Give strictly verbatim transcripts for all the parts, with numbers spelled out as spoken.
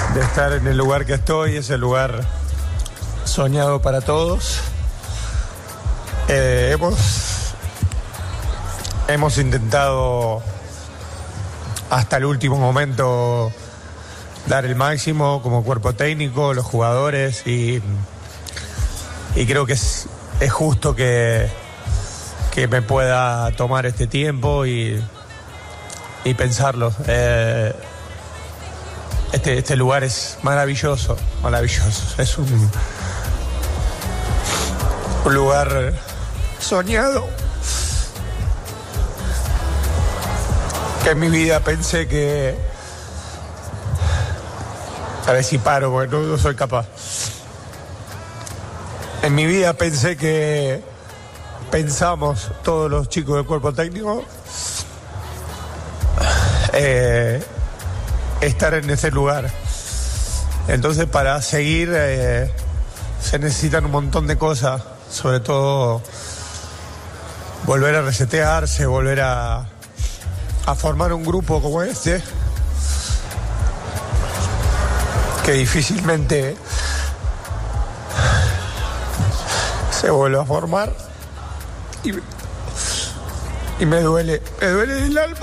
de estar en el lugar que estoy, es el lugar soñado para todos. Eh, hemos, hemos intentado hasta el último momento dar el máximo como cuerpo técnico, los jugadores, y, y creo que es, es justo que, que me pueda tomar este tiempo y, y pensarlo. Eh, este, este lugar es maravilloso, maravilloso. Es un, un lugar soñado que en mi vida pensé que... A ver si paro, porque no, no soy capaz. En mi vida pensé que pensamos todos los chicos del cuerpo técnico eh, estar en ese lugar. Entonces, para seguir eh, se necesitan un montón de cosas, sobre todo volver a resetearse, volver a, a formar un grupo como este, que difícilmente se vuelve a formar, y, y me duele, me duele el alma,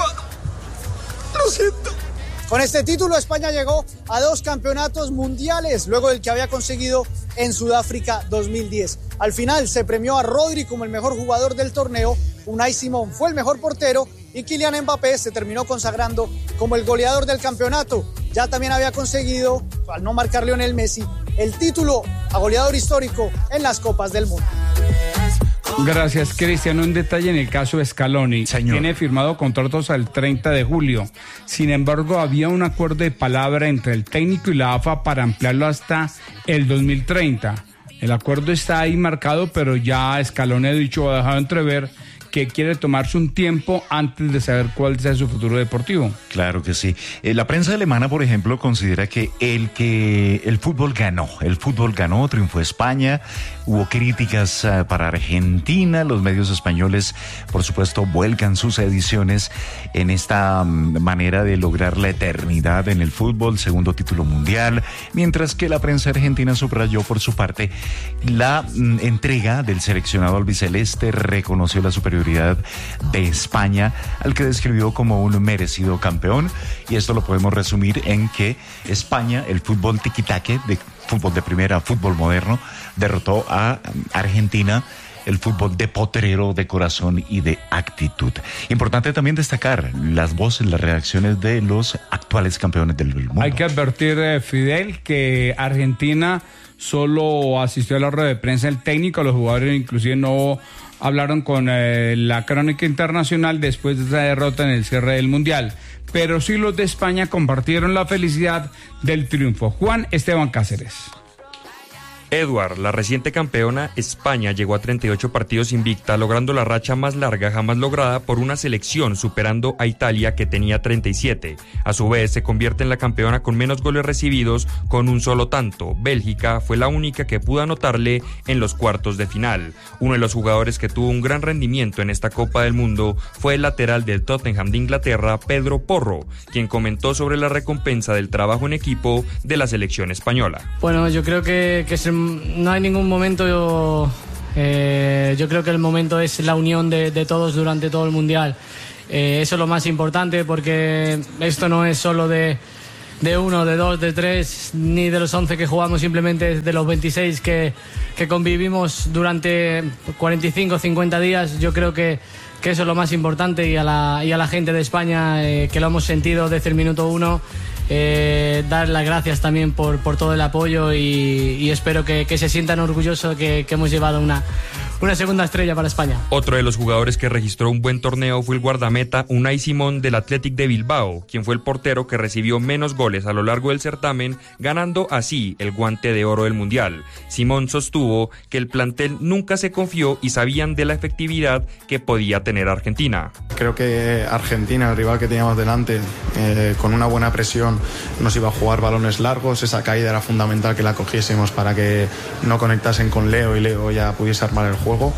lo siento. Con este título España llegó a dos campeonatos mundiales, luego del que había conseguido en Sudáfrica dos mil diez. Al final se premió a Rodri como el mejor jugador del torneo, Unai Simón fue el mejor portero y Kylian Mbappé se terminó consagrando como el goleador del campeonato. Ya también había conseguido, al no marcar Lionel Messi, el título a goleador histórico en las Copas del Mundo. Gracias, Cristian. Un detalle en el caso de Scaloni. Señor. Tiene firmado contratos al treinta de julio. Sin embargo, había un acuerdo de palabra entre el técnico y la A F A para ampliarlo hasta el dos mil treinta. El acuerdo está ahí marcado, pero ya Scaloni ha dicho, ha dejado entrever que quiere tomarse un tiempo antes de saber cuál sea su futuro deportivo. Claro que sí. Eh, la prensa alemana, por ejemplo, considera que el que el fútbol ganó, el fútbol ganó, triunfó España, hubo críticas uh, para Argentina, los medios españoles, por supuesto, vuelcan sus ediciones en esta um, manera de lograr la eternidad en el fútbol, segundo título mundial, mientras que la prensa argentina subrayó por su parte la um, entrega del seleccionado albiceleste, reconoció la superioridad de España, al que describió como un merecido campeón, y esto lo podemos resumir en que España, el fútbol tiquitaque, de fútbol de primera, fútbol moderno, derrotó a Argentina, el fútbol de potrero, de corazón y de actitud. Importante también destacar las voces, las reacciones de los actuales campeones del mundo. Hay que advertir, eh, Fidel, que Argentina solo asistió a la rueda de prensa el técnico, los jugadores inclusive no hablaron con eh, la crónica internacional después de esa derrota en el cierre del Mundial, pero sí los de España compartieron la felicidad del triunfo. Juan Esteban Cáceres. Edward, la reciente campeona, España llegó a treinta y ocho partidos invicta, logrando la racha más larga jamás lograda por una selección, superando a Italia, que tenía treinta y siete. A su vez, se convierte en la campeona con menos goles recibidos, con un solo tanto. Bélgica fue la única que pudo anotarle en los cuartos de final. Uno de los jugadores que tuvo un gran rendimiento en esta Copa del Mundo fue el lateral del Tottenham de Inglaterra, Pedro Porro, quien comentó sobre la recompensa del trabajo en equipo de la selección española. Bueno, yo creo que, que es no hay ningún momento, yo, eh, yo creo que el momento es la unión de, de todos durante todo el Mundial. Eh, eso es lo más importante, porque esto no es solo de, de uno, de dos, de tres, ni de los once que jugamos, simplemente de los veintiséis que, que convivimos durante cuarenta y cinco, cincuenta días. Yo creo que, que eso es lo más importante, y a la, y a la gente de España, eh, que lo hemos sentido desde el minuto uno. Eh, dar las gracias también por, por todo el apoyo, y, y espero que, que se sientan orgullosos que, que hemos llevado una, una segunda estrella para España. Otro de los jugadores que registró un buen torneo fue el guardameta Unai Simón del Athletic de Bilbao, quien fue el portero que recibió menos goles a lo largo del certamen, ganando así el guante de oro del Mundial. Simón sostuvo que el plantel nunca se confió y sabían de la efectividad que podía tener Argentina. Creo que Argentina, el rival que teníamos delante, eh, con una buena presión nos iba a jugar balones largos. Esa caída era fundamental, que la cogiésemos para que no conectasen con Leo y Leo ya pudiese armar el juego.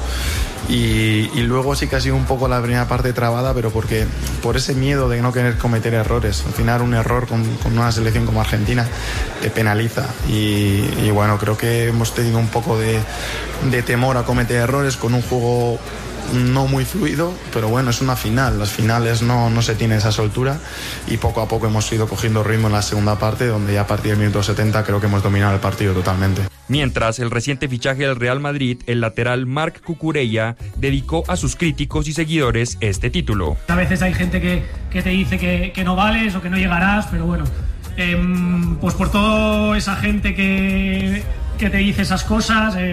Y, y luego sí que ha sido un poco la primera parte trabada, pero porque por ese miedo de no querer cometer errores. Al final un error con, con una selección como Argentina te penaliza y, y bueno, creo que hemos tenido un poco de, de temor a cometer errores con un juego no muy fluido, pero bueno, es una final, las finales no, no se tiene esa soltura y poco a poco hemos ido cogiendo ritmo en la segunda parte, donde ya a partir del minuto setenta creo que hemos dominado el partido totalmente. Mientras, el reciente fichaje del Real Madrid, el lateral Marc Cucurella, dedicó a sus críticos y seguidores este título. A veces hay gente que, que te dice que, que no vales o que no llegarás, pero bueno, eh, pues por toda esa gente que, que te dice esas cosas, eh,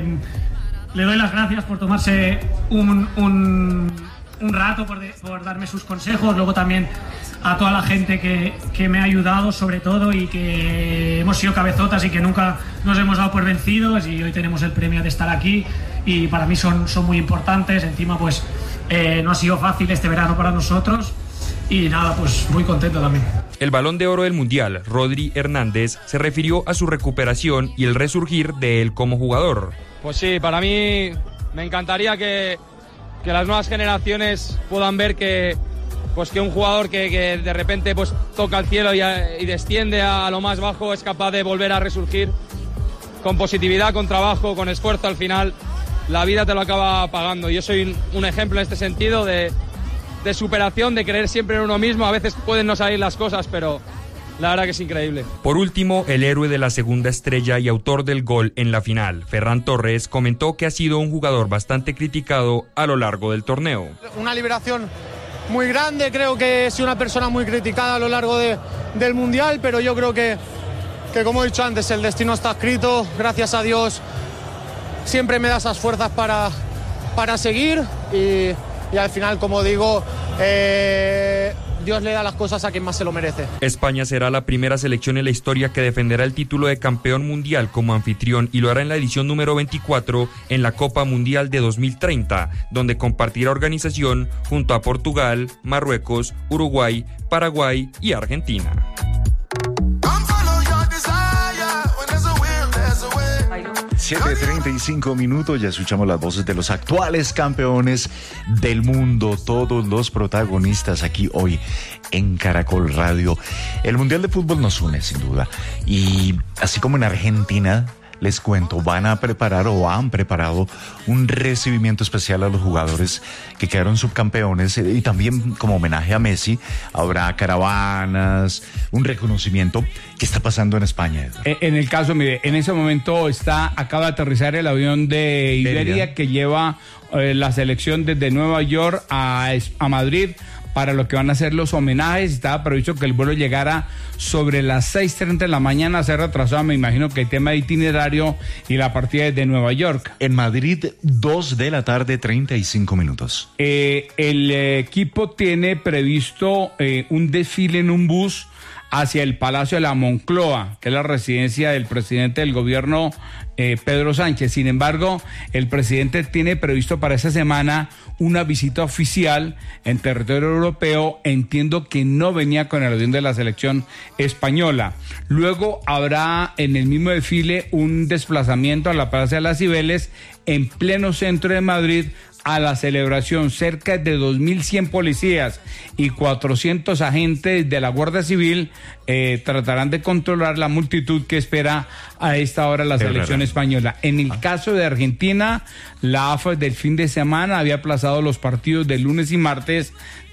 le doy las gracias por tomarse un, un, un rato, por, de, por darme sus consejos, luego también a toda la gente que, que me ha ayudado sobre todo y que hemos sido cabezotas y que nunca nos hemos dado por vencidos y hoy tenemos el premio de estar aquí y para mí son, son muy importantes, encima pues eh, no ha sido fácil este verano para nosotros y nada, pues muy contento también. El Balón de Oro del Mundial, Rodri Hernández, se refirió a su recuperación y el resurgir de él como jugador. Pues sí, para mí me encantaría que, que las nuevas generaciones puedan ver que, pues que un jugador que, que de repente pues, toca el cielo y, y desciende a, a lo más bajo es capaz de volver a resurgir con positividad, con trabajo, con esfuerzo. Al final la vida te lo acaba pagando. Yo soy un ejemplo en este sentido de, de superación, de creer siempre en uno mismo. A veces pueden no salir las cosas, pero la verdad que es increíble. Por último, el héroe de la segunda estrella y autor del gol en la final, Ferran Torres, comentó que ha sido un jugador bastante criticado a lo largo del torneo. Una liberación muy grande, creo que he sido una persona muy criticada a lo largo de, del Mundial, pero yo creo que, que, como he dicho antes, el destino está escrito, gracias a Dios siempre me da esas fuerzas para, para seguir y, y al final, como digo, eh, Dios le da las cosas a quien más se lo merece. España será la primera selección en la historia que defenderá el título de campeón mundial como anfitrión y lo hará en la edición número veinticuatro en la Copa Mundial de dos mil treinta, donde compartirá organización junto a Portugal, Marruecos, Uruguay, Paraguay y Argentina. siete treinta y cinco minutos, ya escuchamos las voces de los actuales campeones del mundo, todos los protagonistas aquí hoy en Caracol Radio. El Mundial de Fútbol nos une sin duda y así como en Argentina, les cuento, van a preparar o han preparado un recibimiento especial a los jugadores que quedaron subcampeones y también como homenaje a Messi habrá caravanas, un reconocimiento. ¿Qué está pasando en España, Edward? En el caso, mire, en ese momento está acaba de aterrizar el avión de Iberia, Iberia. que lleva eh, la selección desde Nueva York a, a Madrid para lo que van a ser los homenajes. Estaba previsto que el vuelo llegara sobre las seis treinta de la mañana, se ha retrasado, me imagino que el tema de itinerario y la partida desde Nueva York. En Madrid, dos de la tarde, treinta y cinco minutos. Eh, el eh, equipo tiene previsto eh, un desfile en un bus hacia el Palacio de la Moncloa, que es la residencia del presidente del gobierno, eh, Pedro Sánchez. Sin embargo, el presidente tiene previsto para esa semana una visita oficial en territorio europeo. Entiendo que no venía con el avión de la selección española. Luego habrá en el mismo desfile un desplazamiento a la Plaza de las Cibeles en pleno centro de Madrid a la celebración. Cerca de dos mil cien policías y cuatrocientos agentes de la Guardia Civil eh, tratarán de controlar la multitud que espera a esta hora la selección española. En el caso de Argentina, la A F A del fin de semana había aplazado los partidos de lunes y martes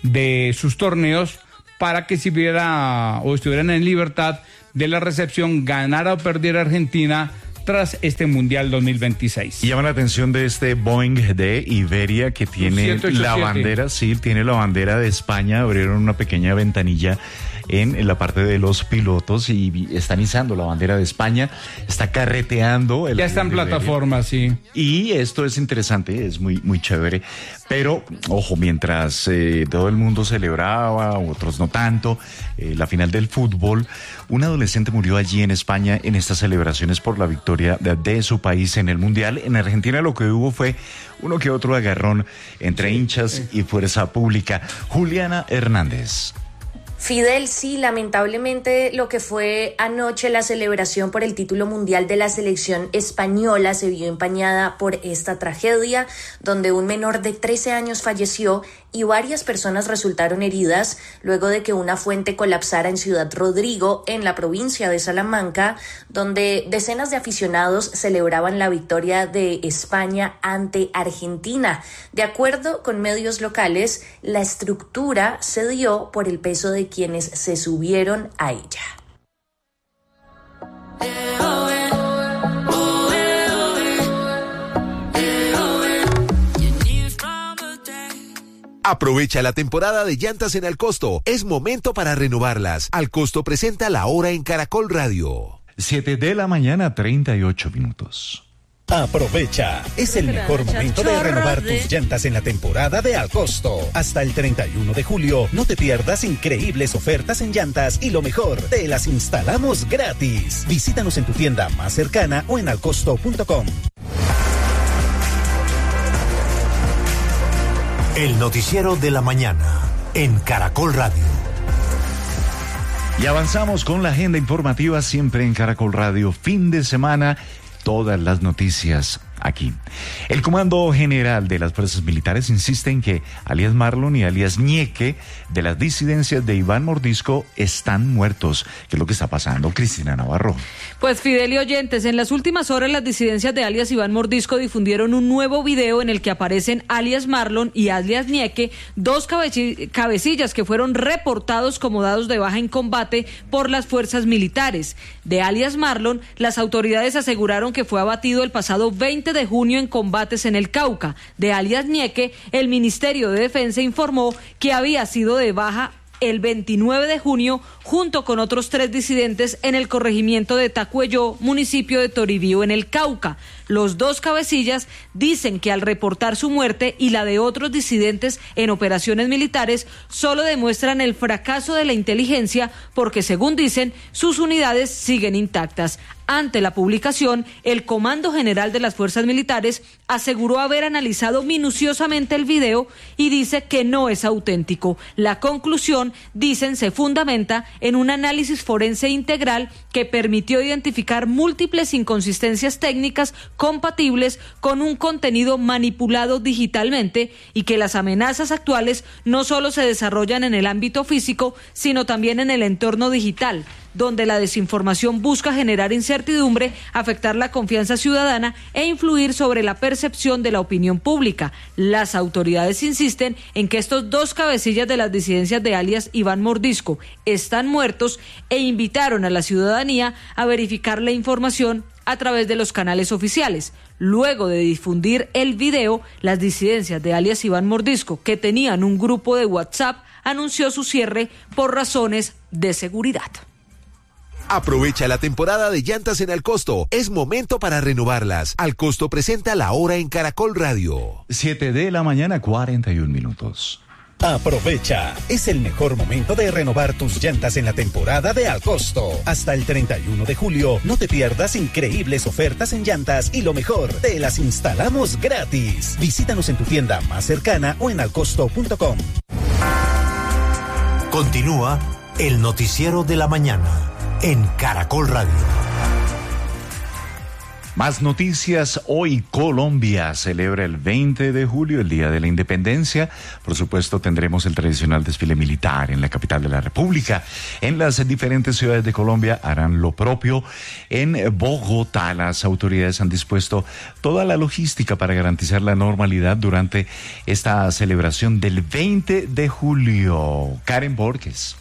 de sus torneos para que sirviera o estuvieran en libertad de la recepción, ganara o perdiera Argentina tras este Mundial dos mil veintiséis. Y llama la atención de este Boeing de Iberia que tiene ciento ochenta y siete. La bandera, sí, tiene la bandera de España. Abrieron una pequeña ventanilla en, en la parte de los pilotos y están izando la bandera de España. Está carreteando. El ya está en plataforma, sí. Y esto es interesante, es muy, muy chévere. Pero, ojo, mientras eh, todo el mundo celebraba, otros no tanto, eh, la final del fútbol, un adolescente murió allí en España en estas celebraciones por la victoria de, de su país en el Mundial. En Argentina lo que hubo fue uno que otro agarrón entre hinchas y fuerza pública. Juliana Hernández. Fidel, sí, lamentablemente lo que fue anoche la celebración por el título mundial de la selección española se vio empañada por esta tragedia, donde un menor de trece años falleció y varias personas resultaron heridas luego de que una fuente colapsara en Ciudad Rodrigo, en la provincia de Salamanca, donde decenas de aficionados celebraban la victoria de España ante Argentina. De acuerdo con medios locales, la estructura se dio por el peso de quienes se subieron a ella. Aprovecha la temporada de llantas en Alcosto. Es momento para renovarlas. Alcosto presenta La Hora en Caracol Radio. siete de la mañana, treinta y ocho minutos. Aprovecha, es el mejor momento de renovar tus llantas en la temporada de Alcosto. Hasta el treinta y uno de julio, no te pierdas increíbles ofertas en llantas y lo mejor, te las instalamos gratis. Visítanos en tu tienda más cercana o en alcosto punto com. El noticiero de la mañana en Caracol Radio. Y avanzamos con la agenda informativa siempre en Caracol Radio. Fin de semana, todas las noticias aquí. El Comando General de las Fuerzas Militares insiste en que alias Marlon y alias Ñeque de las disidencias de Iván Mordisco están muertos. ¿Qué es lo que está pasando, Cristina Navarro? Pues Fidel y oyentes, en las últimas horas las disidencias de alias Iván Mordisco difundieron un nuevo video en el que aparecen alias Marlon y alias Ñeque, dos cabeci- cabecillas que fueron reportados como dados de baja en combate por las fuerzas militares. De alias Marlon, las autoridades aseguraron que fue abatido el pasado veinte de junio en combates en el Cauca. De alias Ñeque, el Ministerio de Defensa informó que había sido de baja el veintinueve de junio junto con otros tres disidentes en el corregimiento de Tacuelló, municipio de Toribío, en el Cauca. Los dos cabecillas dicen que al reportar su muerte y la de otros disidentes en operaciones militares solo demuestran el fracaso de la inteligencia porque, según dicen, sus unidades siguen intactas. Ante la publicación, el Comando General de las Fuerzas Militares aseguró haber analizado minuciosamente el video y dice que no es auténtico. La conclusión, dicen, se fundamenta en un análisis forense integral que permitió identificar múltiples inconsistencias técnicas compatibles con un contenido manipulado digitalmente y que las amenazas actuales no solo se desarrollan en el ámbito físico, sino también en el entorno digital, donde la desinformación busca generar incertidumbre, afectar la confianza ciudadana e influir sobre la percepción de la opinión pública. Las autoridades insisten en que estos dos cabecillas de las disidencias de alias Iván Mordisco están muertos e invitaron a la ciudadanía a verificar la información a través de los canales oficiales. Luego de difundir el video, las disidencias de alias Iván Mordisco, que tenían un grupo de WhatsApp, anunció su cierre por razones de seguridad. Aprovecha la temporada de llantas en Alcosto. Es momento para renovarlas. Alcosto presenta La Hora en Caracol Radio. siete de la mañana, cuarenta y un minutos. Aprovecha, es el mejor momento de renovar tus llantas en la temporada de Alcosto. Hasta el treinta y uno de julio, no te pierdas increíbles ofertas en llantas y lo mejor, te las instalamos gratis. Visítanos en tu tienda más cercana o en alcosto punto com. Continúa el noticiero de la mañana en Caracol Radio. Más noticias. Hoy Colombia celebra el veinte de julio, el Día de la Independencia. Por supuesto, tendremos el tradicional desfile militar en la capital de la República. En las diferentes ciudades de Colombia harán lo propio. En Bogotá, las autoridades han dispuesto toda la logística para garantizar la normalidad durante esta celebración del veinte de julio. Karen Borges.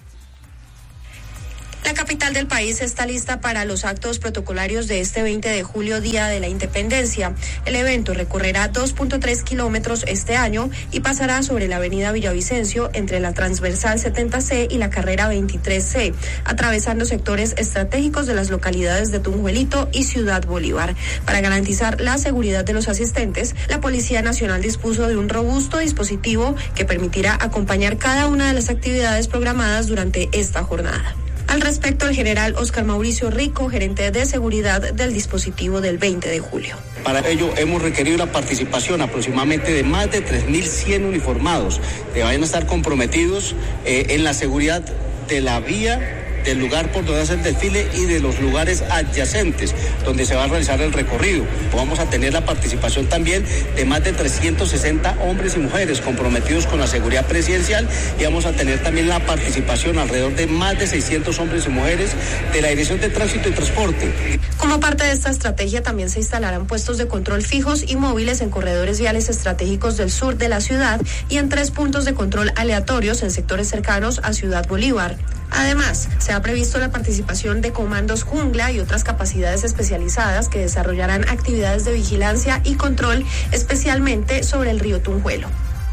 La capital del país está lista para los actos protocolarios de este veinte de julio, Día de la Independencia. El evento recorrerá dos punto tres kilómetros este año y pasará sobre la avenida Villavicencio entre la transversal setenta ce y la carrera veintitrés ce, atravesando sectores estratégicos de las localidades de Tunjuelito y Ciudad Bolívar. Para garantizar la seguridad de los asistentes, la Policía Nacional dispuso de un robusto dispositivo que permitirá acompañar cada una de las actividades programadas durante esta jornada. Al respecto, el general Óscar Mauricio Rico, gerente de seguridad del dispositivo del veinte de julio. Para ello hemos requerido la participación aproximadamente de más de tres mil cien uniformados que vayan a estar comprometidos eh, en la seguridad de la vía, del lugar por donde hace el desfile y de los lugares adyacentes donde se va a realizar el recorrido. Vamos a tener la participación también de más de trescientos sesenta hombres y mujeres comprometidos con la seguridad presidencial, y vamos a tener también la participación alrededor de más de seiscientos hombres y mujeres de la Dirección de Tránsito y Transporte. Como parte de esta estrategia también se instalarán puestos de control fijos y móviles en corredores viales estratégicos del sur de la ciudad y en tres puntos de control aleatorios en sectores cercanos a Ciudad Bolívar. Además, se ha previsto la participación de comandos jungla y otras capacidades especializadas que desarrollarán actividades de vigilancia y control, especialmente sobre el río Tunjuelo.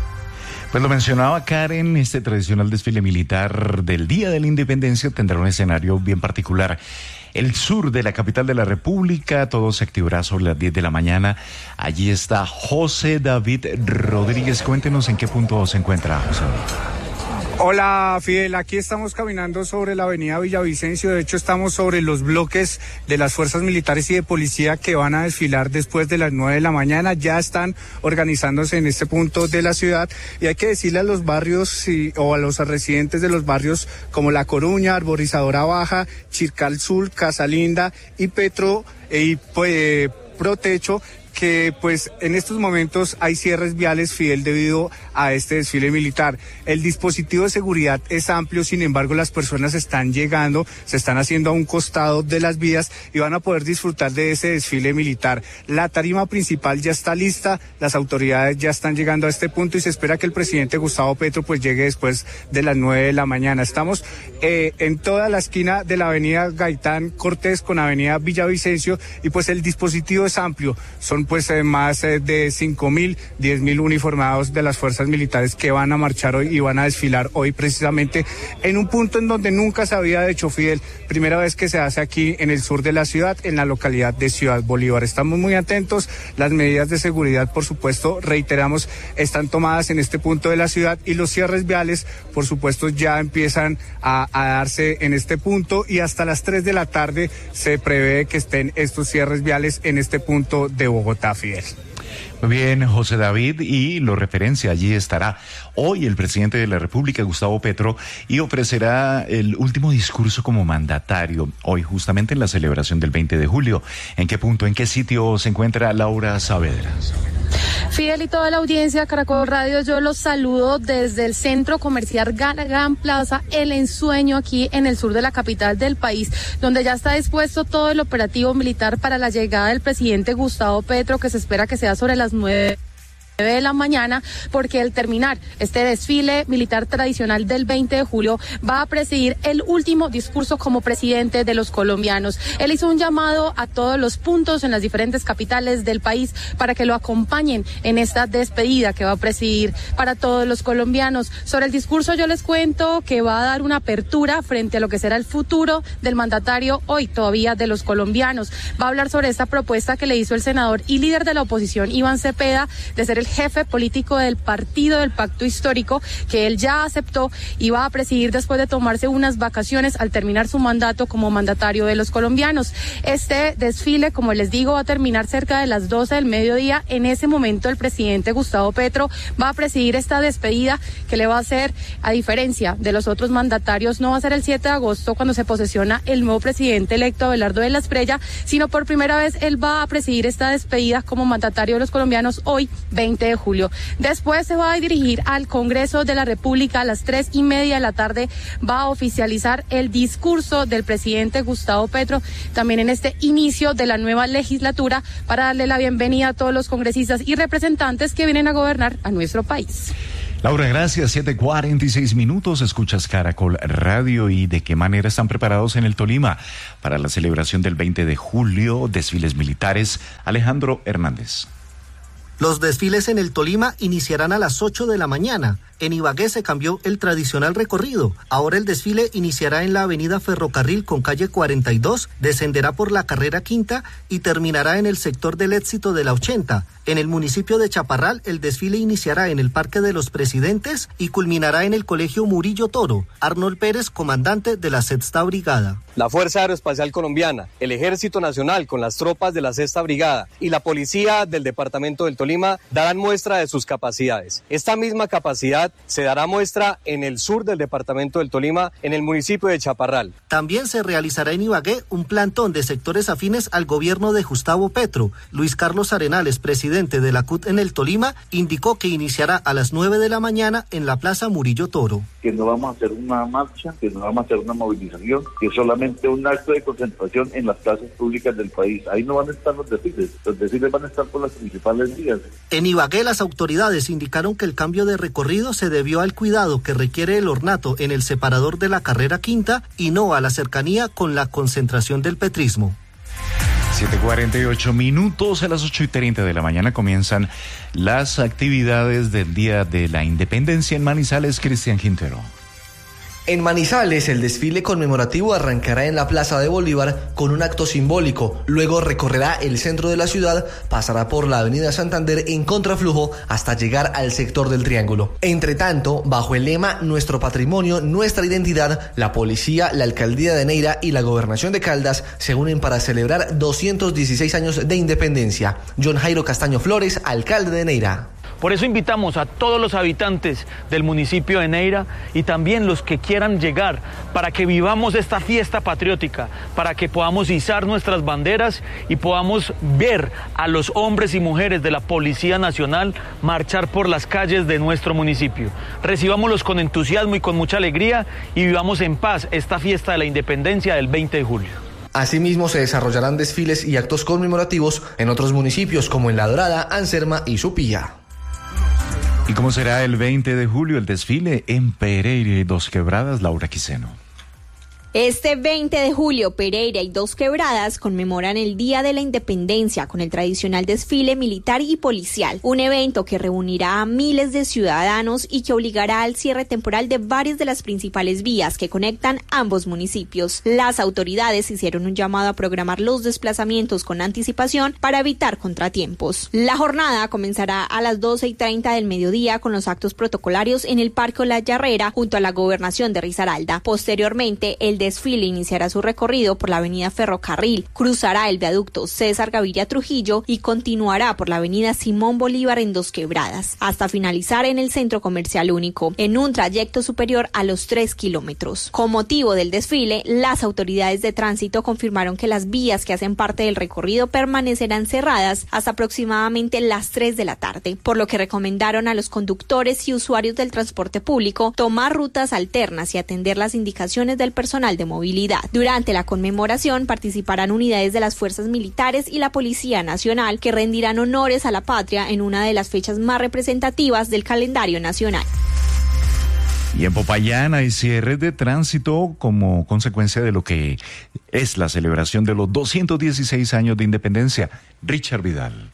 Pues lo mencionaba Karen, este tradicional desfile militar del Día de la Independencia tendrá un escenario bien particular. El sur de la capital de la República, todo se activará sobre las diez de la mañana. Allí está José David Rodríguez. Cuéntenos en qué punto se encuentra José David. Hola Fidel, aquí estamos caminando sobre la avenida Villavicencio. De hecho estamos sobre los bloques de las fuerzas militares y de policía que van a desfilar después de las nueve de la mañana. Ya están organizándose en este punto de la ciudad, y hay que decirle a los barrios y, o a los residentes de los barrios como La Coruña, Arborizadora Baja, Chircal Sur, Casalinda y Petro y pues, Protecho, que pues en estos momentos hay cierres viales, Fidel, debido a este desfile militar. El dispositivo de seguridad es amplio, sin embargo las personas están llegando, se están haciendo a un costado de las vías y van a poder disfrutar de ese desfile militar. La tarima principal ya está lista, las autoridades ya están llegando a este punto y se espera que el presidente Gustavo Petro pues llegue después de las nueve de la mañana. Estamos eh, en toda la esquina de la avenida Gaitán Cortés con avenida Villavicencio, y pues el dispositivo es amplio, son pues eh, más eh, de cinco mil, diez mil uniformados de las fuerzas militares que van a marchar hoy y van a desfilar hoy precisamente en un punto en donde nunca se había hecho, Fidel, primera vez que se hace aquí en el sur de la ciudad, en la localidad de Ciudad Bolívar. Estamos muy atentos, las medidas de seguridad, por supuesto, reiteramos, están tomadas en este punto de la ciudad, y los cierres viales, por supuesto, ya empiezan a, a darse en este punto, y hasta las tres de la tarde se prevé que estén estos cierres viales en este punto de Bogotá, Fidel. Muy bien, José David, y lo referencia, allí estará hoy el presidente de la República, Gustavo Petro, y ofrecerá el último discurso como mandatario, hoy justamente en la celebración del veinte de julio. ¿En qué punto, en qué sitio se encuentra Laura Saavedra? Fidel y toda la audiencia de Caracol Radio, yo los saludo desde el centro comercial Gran Plaza El Ensueño, aquí en el sur de la capital del país, donde ya está dispuesto todo el operativo militar para la llegada del presidente Gustavo Petro, que se espera que sea sobre las nueve de la mañana, porque al terminar este desfile militar tradicional del veinte de julio va a presidir el último discurso como presidente de los colombianos. Él hizo un llamado a todos los puntos en las diferentes capitales del país para que lo acompañen en esta despedida que va a presidir para todos los colombianos. Sobre el discurso yo les cuento que va a dar una apertura frente a lo que será el futuro del mandatario hoy todavía de los colombianos. Va a hablar sobre esta propuesta que le hizo el senador y líder de la oposición Iván Cepeda de ser el jefe político del partido del Pacto Histórico, que él ya aceptó y va a presidir después de tomarse unas vacaciones al terminar su mandato como mandatario de los colombianos. Este desfile, como les digo, va a terminar cerca de las doce del mediodía. En ese momento el presidente Gustavo Petro va a presidir esta despedida que le va a hacer, a diferencia de los otros mandatarios, no va a ser el siete de agosto cuando se posesiona el nuevo presidente electo Abelardo de la Espriella, sino por primera vez él va a presidir esta despedida como mandatario de los colombianos hoy, veinte de julio. Después se va a dirigir al Congreso de la República a las tres y media de la tarde, va a oficializar el discurso del presidente Gustavo Petro, también en este inicio de la nueva legislatura, para darle la bienvenida a todos los congresistas y representantes que vienen a gobernar a nuestro país. Laura, gracias. siete cuarenta y seis minutos, escuchas Caracol Radio. ¿Y de qué manera están preparados en el Tolima para la celebración del veinte de julio, desfiles militares? Alejandro Hernández. Los desfiles en el Tolima iniciarán a las ocho de la mañana. En Ibagué se cambió el tradicional recorrido. Ahora el desfile iniciará en la avenida Ferrocarril con calle cuarenta y dos, descenderá por la carrera quinta y terminará en el sector del Éxito de la ochenta. En el municipio de Chaparral, el desfile iniciará en el Parque de los Presidentes y culminará en el Colegio Murillo Toro. Arnold Pérez, comandante de la Sexta Brigada. La Fuerza Aeroespacial Colombiana, el Ejército Nacional con las tropas de la Sexta Brigada y la Policía del Departamento del Tolima darán muestra de sus capacidades. Esta misma capacidad se dará muestra en el sur del Departamento del Tolima, en el municipio de Chaparral. También se realizará en Ibagué un plantón de sectores afines al gobierno de Gustavo Petro. Luis Carlos Arenales, presidente de la C U T en el Tolima, indicó que iniciará a las nueve de la mañana en la Plaza Murillo Toro. Que no vamos a hacer una marcha, que no vamos a hacer una movilización, que solamente un acto de concentración en las plazas públicas del país. Ahí no van a estar los desfiles, los desfiles van a estar por las principales vías. En Ibagué, las autoridades indicaron que el cambio de recorrido se debió al cuidado que requiere el ornato en el separador de la carrera quinta y no a la cercanía con la concentración del petrismo. siete cuarenta y ocho minutos, a las ocho y treinta de la mañana comienzan las actividades del Día de la Independencia en Manizales. Cristian Quintero. En Manizales, el desfile conmemorativo arrancará en la Plaza de Bolívar con un acto simbólico, luego recorrerá el centro de la ciudad, pasará por la Avenida Santander en contraflujo hasta llegar al sector del Triángulo. Entre tanto, bajo el lema Nuestro Patrimonio, Nuestra Identidad, la Policía, la Alcaldía de Neira y la Gobernación de Caldas se unen para celebrar doscientos dieciséis años de independencia. John Jairo Castaño Flores, alcalde de Neira. Por eso invitamos a todos los habitantes del municipio de Neira y también los que quieran llegar para que vivamos esta fiesta patriótica, para que podamos izar nuestras banderas y podamos ver a los hombres y mujeres de la Policía Nacional marchar por las calles de nuestro municipio. Recibámoslos con entusiasmo y con mucha alegría y vivamos en paz esta fiesta de la independencia del veinte de julio. Asimismo, se desarrollarán desfiles y actos conmemorativos en otros municipios como en La Dorada, Anserma y Supía. ¿Y cómo será el veinte de julio el desfile en Pereira y Dos Quebradas? Laura Quiseno. Este veinte de julio, Pereira y Dos Quebradas conmemoran el Día de la Independencia con el tradicional desfile militar y policial, un evento que reunirá a miles de ciudadanos y que obligará al cierre temporal de varias de las principales vías que conectan ambos municipios. Las autoridades hicieron un llamado a programar los desplazamientos con anticipación para evitar contratiempos. La jornada comenzará a las doce y treinta del mediodía con los actos protocolarios en el Parque La Yarrera junto a la Gobernación de Risaralda. Posteriormente, el desfile iniciará su recorrido por la avenida Ferrocarril, cruzará el viaducto César Gaviria Trujillo y continuará por la avenida Simón Bolívar en Dos Quebradas, hasta finalizar en el Centro Comercial Único, en un trayecto superior a los tres kilómetros. Con motivo del desfile, las autoridades de tránsito confirmaron que las vías que hacen parte del recorrido permanecerán cerradas hasta aproximadamente las tres de la tarde, por lo que recomendaron a los conductores y usuarios del transporte público tomar rutas alternas y atender las indicaciones del personal de movilidad. Durante la conmemoración participarán unidades de las fuerzas militares y la Policía Nacional que rendirán honores a la patria en una de las fechas más representativas del calendario nacional. Y en Popayán hay cierres de tránsito como consecuencia de lo que es la celebración de los doscientos dieciséis años de independencia. Richard Vidal.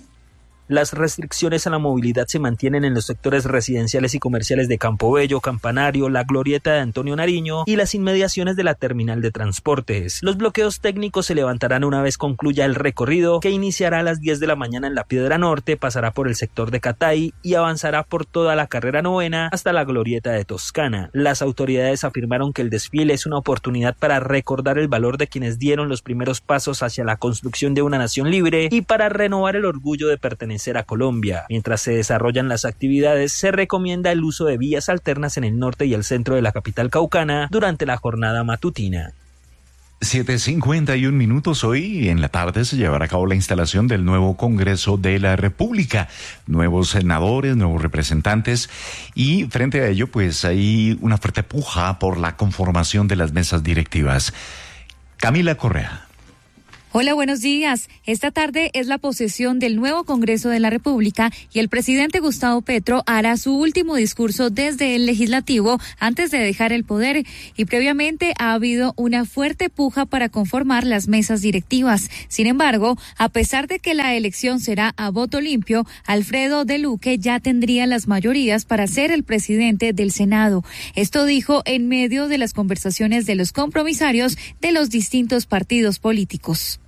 Las restricciones a la movilidad se mantienen en los sectores residenciales y comerciales de Campobello, Campanario, la Glorieta de Antonio Nariño y las inmediaciones de la terminal de transportes. Los bloqueos técnicos se levantarán una vez concluya el recorrido, que iniciará a las diez de la mañana en la Piedra Norte, pasará por el sector de Catay y avanzará por toda la carrera novena hasta la Glorieta de Toscana. Las autoridades afirmaron que el desfile es una oportunidad para recordar el valor de quienes dieron los primeros pasos hacia la construcción de una nación libre y para renovar el orgullo de pertenecer a Colombia. Mientras se desarrollan las actividades, se recomienda el uso de vías alternas en el norte y el centro de la capital caucana durante la jornada matutina. siete cincuenta y un minutos. Hoy en la tarde se llevará a cabo la instalación del nuevo Congreso de la República. Nuevos senadores, nuevos representantes y frente a ello pues hay una fuerte puja por la conformación de las mesas directivas. Camila Correa. Hola, buenos días. Esta tarde es la posesión del nuevo Congreso de la República y el presidente Gustavo Petro hará su último discurso desde el Legislativo antes de dejar el poder y previamente ha habido una fuerte puja para conformar las mesas directivas. Sin embargo, a pesar de que la elección será a voto limpio, Alfredo de Luque ya tendría las mayorías para ser el presidente del Senado. Esto dijo en medio de las conversaciones de los compromisarios de los distintos partidos políticos.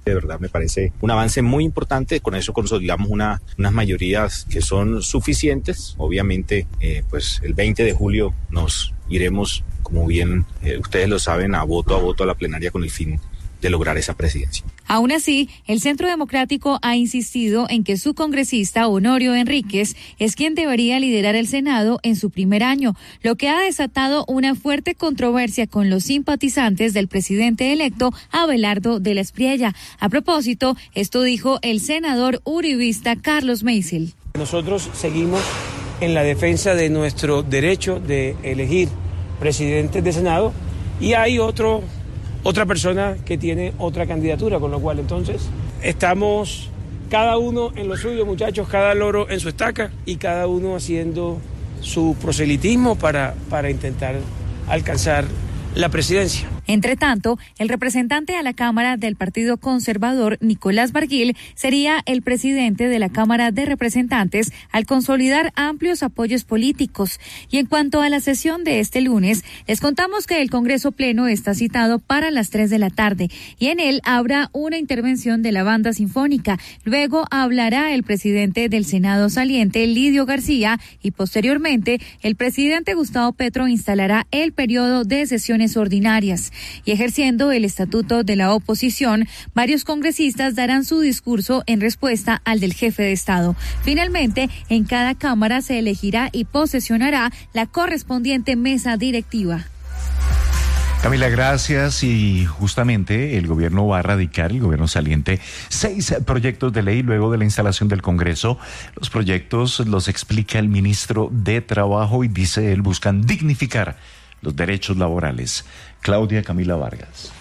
De verdad me parece un avance muy importante, con eso consolidamos una, unas mayorías que son suficientes. Obviamente, eh, pues el veinte de julio nos iremos, como bien eh, ustedes lo saben, a voto a voto a la plenaria con el fin de lograr esa presidencia. Aún así, el Centro Democrático ha insistido en que su congresista Honorio Enríquez es quien debería liderar el Senado en su primer año, lo que ha desatado una fuerte controversia con los simpatizantes del presidente electo Abelardo de la Espriella. A propósito, esto dijo el senador uribista Carlos Meisel. Nosotros seguimos en la defensa de nuestro derecho de elegir presidentes de Senado y hay otro otra persona que tiene otra candidatura, con lo cual entonces estamos cada uno en lo suyo, muchachos, cada loro en su estaca y cada uno haciendo su proselitismo para, para intentar alcanzar la presidencia. Entre tanto, el representante a la Cámara del Partido Conservador, Nicolás Barguil, sería el presidente de la Cámara de Representantes al consolidar amplios apoyos políticos. Y en cuanto a la sesión de este lunes, les contamos que el Congreso Pleno está citado para las tres de la tarde y en él habrá una intervención de la banda sinfónica. Luego hablará el presidente del Senado saliente, Lidio García, y posteriormente el presidente Gustavo Petro instalará el periodo de sesiones ordinarias. Y ejerciendo el estatuto de la oposición, varios congresistas darán su discurso en respuesta al del jefe de Estado. Finalmente, en cada Cámara se elegirá y posesionará la correspondiente mesa directiva. Camila, gracias. Y justamente el gobierno va a radicar, el gobierno saliente, seis proyectos de ley luego de la instalación del Congreso. Los proyectos los explica el ministro de Trabajo y dice él buscan dignificar los derechos laborales. Claudia Camila Vargas.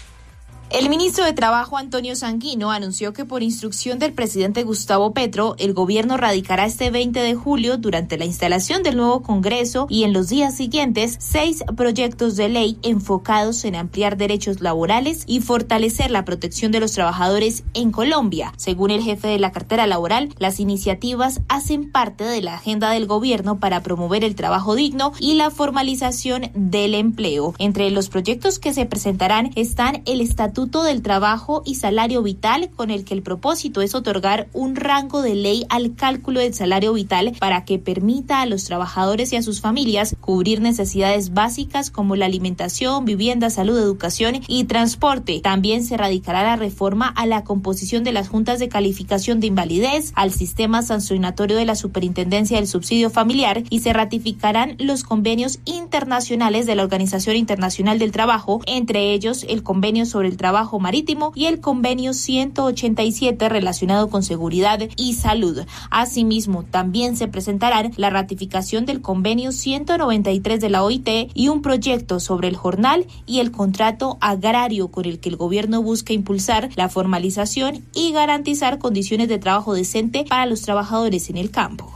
El ministro de Trabajo, Antonio Sanguino, anunció que por instrucción del presidente Gustavo Petro, el gobierno radicará este veinte de julio, durante la instalación del nuevo Congreso y en los días siguientes, seis proyectos de ley enfocados en ampliar derechos laborales y fortalecer la protección de los trabajadores en Colombia. Según el jefe de la cartera laboral, las iniciativas hacen parte de la agenda del gobierno para promover el trabajo digno y la formalización del empleo. Entre los proyectos que se presentarán están el Estatuto del Trabajo y Salario Vital, con el que el propósito es otorgar un rango de ley al cálculo del salario vital para que permita a los trabajadores y a sus familias cubrir necesidades básicas como la alimentación, vivienda, salud, educación y transporte. También se radicará la reforma a la composición de las juntas de calificación de invalidez, al sistema sancionatorio de la Superintendencia del Subsidio Familiar y se ratificarán los convenios internacionales de la Organización Internacional del Trabajo, entre ellos el convenio sobre el trabajo marítimo y el convenio ciento ochenta y siete relacionado con seguridad y salud. Asimismo, también se presentarán la ratificación del convenio ciento noventa y tres de la O I T y un proyecto sobre el jornal y el contrato agrario, con el que el gobierno busca impulsar la formalización y garantizar condiciones de trabajo decente para los trabajadores en el campo.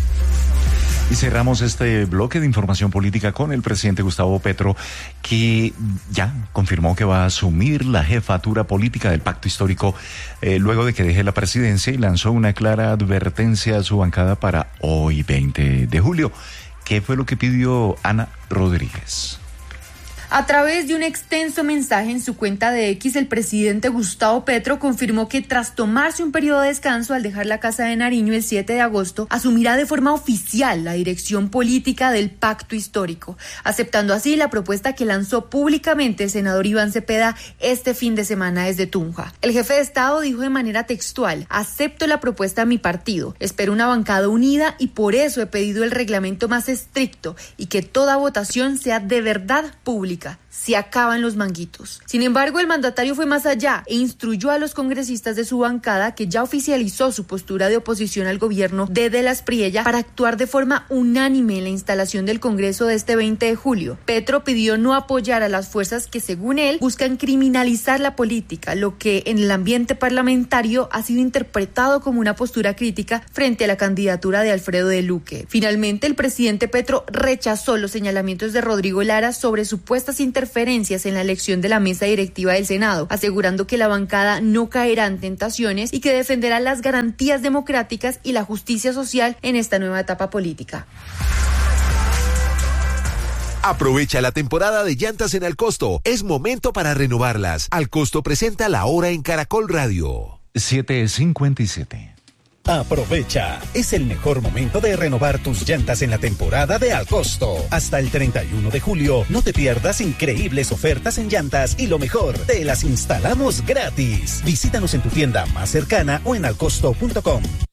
Y cerramos este bloque de información política con el presidente Gustavo Petro, que ya confirmó que va a asumir la jefatura política del pacto histórico eh, luego de que deje la presidencia, y lanzó una clara advertencia a su bancada para hoy, veinte de julio. ¿Qué fue lo que pidió Ana Rodríguez? A través de un extenso mensaje en su cuenta de X, el presidente Gustavo Petro confirmó que tras tomarse un periodo de descanso al dejar la Casa de Nariño el siete de agosto, asumirá de forma oficial la dirección política del pacto histórico, aceptando así la propuesta que lanzó públicamente el senador Iván Cepeda este fin de semana desde Tunja. El jefe de Estado dijo de manera textual: acepto la propuesta de mi partido, espero una bancada unida y por eso he pedido el reglamento más estricto y que toda votación sea de verdad pública. Se acaban los manguitos. Sin embargo, el mandatario fue más allá e instruyó a los congresistas de su bancada, que ya oficializó su postura de oposición al gobierno de De la Espriella, para actuar de forma unánime en la instalación del Congreso de este veinte de julio. Petro pidió no apoyar a las fuerzas que, según él, buscan criminalizar la política, lo que en el ambiente parlamentario ha sido interpretado como una postura crítica frente a la candidatura de Alfredo de Luque. Finalmente, el presidente Petro rechazó los señalamientos de Rodrigo Lara sobre supuestas interferencias en la elección de la mesa directiva del Senado, asegurando que la bancada no caerá en tentaciones y que defenderá las garantías democráticas y la justicia social en esta nueva etapa política. Aprovecha la temporada de llantas en Alcosto. Es momento para renovarlas. Alcosto presenta La Hora en Caracol Radio. siete cincuenta y siete. Aprovecha, es el mejor momento de renovar tus llantas en la temporada de Alcosto. Hasta el treinta y uno de julio, no te pierdas increíbles ofertas en llantas y lo mejor, te las instalamos gratis. Visítanos en tu tienda más cercana o en alcosto punto com.